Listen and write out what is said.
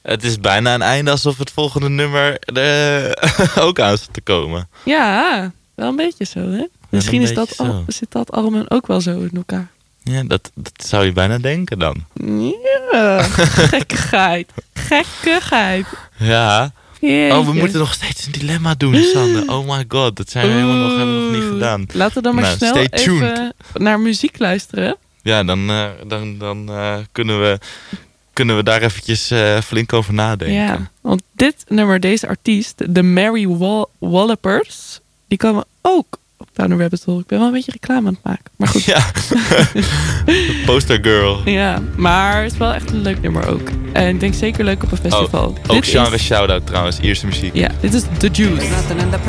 Het is bijna een einde alsof het volgende nummer ook aan zit te komen. Ja, wel een beetje zo, hè? Misschien is zit dat allemaal ook wel zo in elkaar. Ja, dat zou je bijna denken dan. Ja, gekkigheid. Gekkigheid. Ja. Jeetje. Oh, we moeten nog steeds een dilemma doen, Sanne. Oh my god, dat zijn we hebben we nog niet gedaan. Laten we dan maar snel even naar muziek luisteren. Ja, dan kunnen we daar eventjes flink over nadenken. Ja, want dit nummer, deze artiest, de Mary Wallopers, die komen ook op Down the Rabbit Hole. Ik ben wel een beetje reclame aan het maken, maar goed. Ja, de poster girl. Ja, maar het is wel echt een leuk nummer ook. En ik denk zeker leuk op een festival. Ook genre shout-out trouwens, Ierse muziek. Ja, dit is The Juice.